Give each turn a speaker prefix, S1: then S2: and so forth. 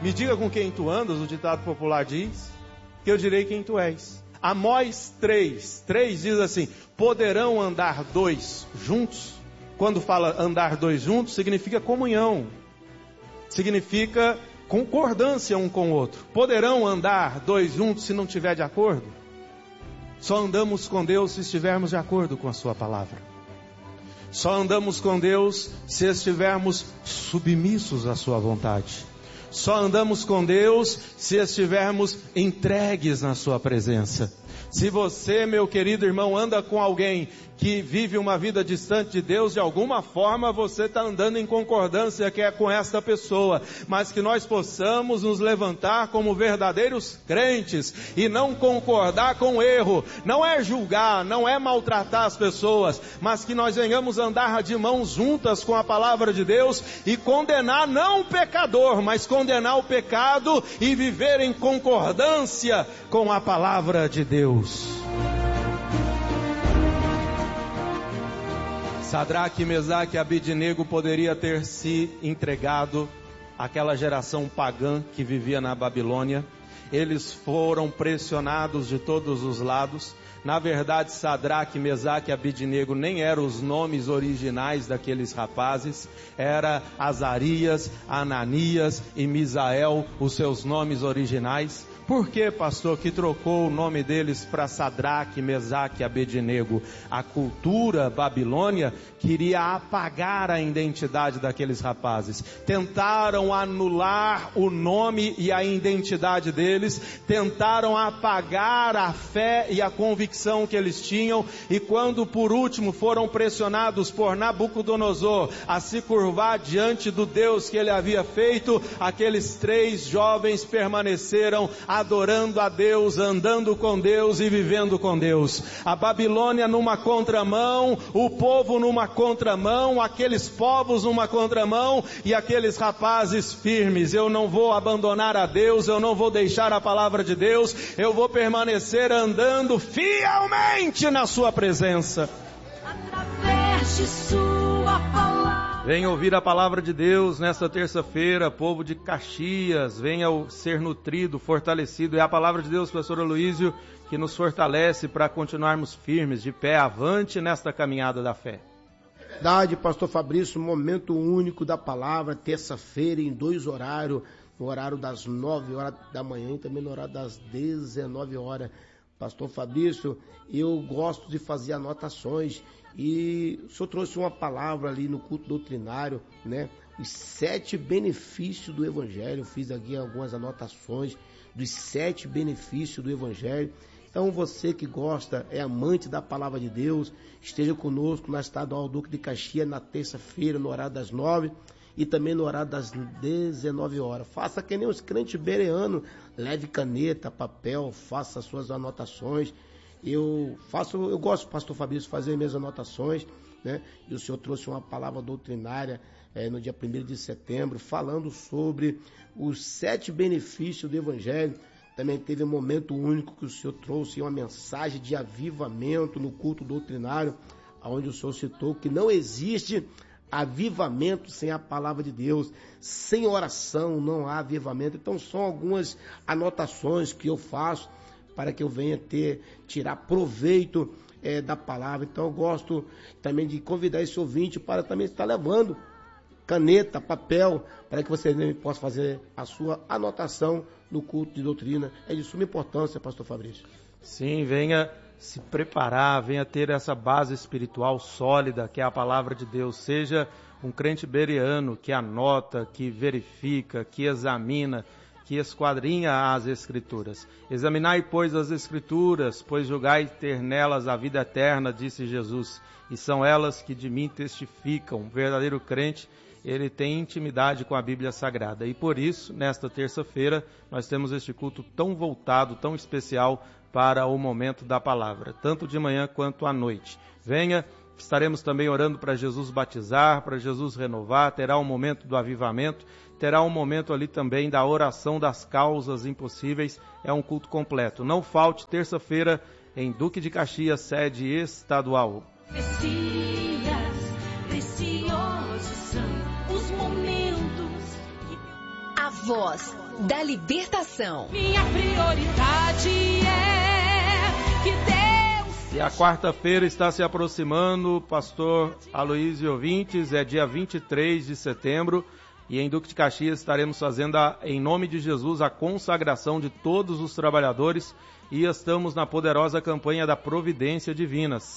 S1: Me diga com quem tu andas, o ditado popular diz, que eu direi quem tu és. Amós 3 diz assim: poderão andar dois juntos? Quando fala andar dois juntos, significa comunhão, significa concordância um com o outro. Poderão andar dois juntos se não tiver de acordo? Só andamos com Deus se estivermos de acordo com a sua palavra. Só andamos com Deus se estivermos submissos à sua vontade. Só andamos com Deus se estivermos entregues na sua presença. Se você, meu querido irmão, anda com alguém que vive uma vida distante de Deus, de alguma forma você está andando em concordância com esta pessoa. Mas que nós possamos nos levantar como verdadeiros crentes e não concordar com o erro. Não é julgar, não é maltratar as pessoas, mas que nós venhamos andar de mãos juntas com a palavra de Deus e condenar não o pecador, mas condenar o pecado e viver em concordância com a palavra de Deus. Sadraque, Mesaque e Abidnego poderia ter se entregado àquela geração pagã que vivia na Babilônia. Eles foram pressionados de todos os lados. Na verdade, Sadraque, Mesaque e Abidnego nem eram os nomes originais daqueles rapazes. Era Azarias, Ananias e Misael, os seus nomes originais. Por que, pastor, que trocou o nome deles para Sadraque, Mesaque e Abednego? A cultura babilônia queria apagar a identidade daqueles rapazes. Tentaram anular o nome e a identidade deles. Tentaram apagar a fé e a convicção que eles tinham. E quando por último foram pressionados por Nabucodonosor a se curvar diante do Deus que ele havia feito, aqueles 3 jovens permaneceram adorando a Deus, andando com Deus e vivendo com Deus. A Babilônia numa contramão, o povo numa contramão, aqueles povos numa contramão e aqueles rapazes firmes. Eu não vou abandonar a Deus, eu não vou deixar a palavra de Deus, eu vou permanecer andando fielmente na sua presença. Através de sua palavra. Venha ouvir a palavra de Deus nesta terça-feira, povo de Caxias, venha ser nutrido, fortalecido. É a palavra de Deus, pastor Aloísio, que nos fortalece para continuarmos firmes, de pé avante nesta caminhada da fé.
S2: Verdade, pastor Fabrício, momento único da palavra, terça-feira em 2 horários, no horário das 9 horas da manhã e também no horário das 19 horas. Pastor Fabrício, eu gosto de fazer anotações e o senhor trouxe uma palavra ali no culto doutrinário, né? Os 7 benefícios do Evangelho. Eu fiz aqui algumas anotações dos 7 benefícios do Evangelho. Então você que gosta, é amante da palavra de Deus, esteja conosco na Estadual Duque de Caxias na terça-feira, no horário das 9 e também no horário das 19 horas. Faça que nem os crentes bereanos, leve caneta, papel, faça suas anotações. Eu gosto, pastor Fabrício, de fazer minhas anotações, né? E o senhor trouxe uma palavra doutrinária no dia 1º de setembro, falando sobre os 7 benefícios do Evangelho. Também teve um momento único que o senhor trouxe uma mensagem de avivamento no culto doutrinário, onde o senhor citou que não existe avivamento sem a palavra de Deus, sem oração não há avivamento. Então são algumas anotações que eu faço para que eu venha tirar proveito da palavra. Então eu gosto também de convidar esse ouvinte para também estar levando caneta, papel, para que você possa fazer a sua anotação no culto de doutrina. É de suma importância, pastor Fabrício.
S1: Sim, venha se preparar, venha ter essa base espiritual sólida, que é a palavra de Deus. Seja um crente bereano que anota, que verifica, que examina, que esquadrinha as Escrituras. Examinai, pois, as Escrituras, pois julgai ter nelas a vida eterna, disse Jesus, e são elas que de mim testificam. Um verdadeiro crente, ele tem intimidade com a Bíblia Sagrada. E por isso, nesta terça-feira, nós temos este culto tão voltado, tão especial para o momento da palavra, tanto de manhã quanto à noite. Venha, estaremos também orando para Jesus batizar, para Jesus renovar, terá um momento do avivamento, terá um momento ali também da oração das causas impossíveis. É um culto completo. Não falte, terça-feira, em Duque de Caxias, sede estadual.
S3: Preciosos são os momentos. A voz da libertação.
S4: Minha prioridade é que Deus...
S1: E a quarta-feira está se aproximando, pastor Aloysio ouvintes, é dia 23 de setembro, e em Duque de Caxias estaremos fazendo, em nome de Jesus, a consagração de todos os trabalhadores, e estamos na poderosa campanha da Providência Divina.